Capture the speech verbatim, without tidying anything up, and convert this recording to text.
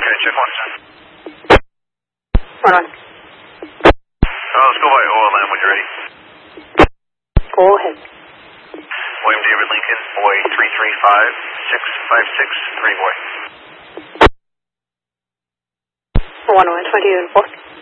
Okay, check one. One on. Oh, let's go by oil line when you're ready. Go ahead. William David Lincoln, boy three three five six five six three, boy. one one twenty and four.